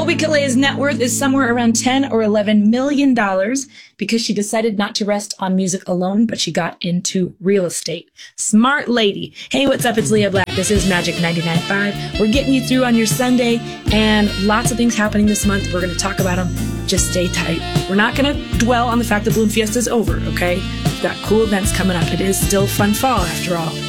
Colby Caillat's net worth is somewhere around $10 or $11 million because she decided not to rest on music alone, but she got into real estate. Smart lady. Hey, what's up? It's Leah Black. This is Magic 99.5. We're getting you through on your Sunday, and lots of things happening this month. We're going to talk about them. Just stay tight. We're not going to dwell on the fact that Bloom Fiesta is over, okay? We've got cool events coming up. It is still fun fall, after all.